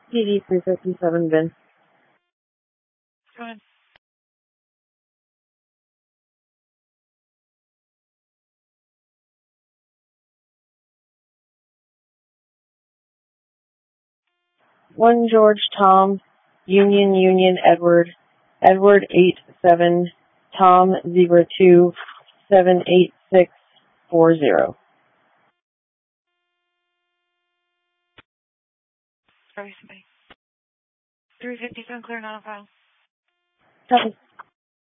PD 357, Vin. Go ahead. One George Tom, Union Edward, Edward 87, Tom 02 78640. Sorry, somebody. 357 clear, not on file. Copy.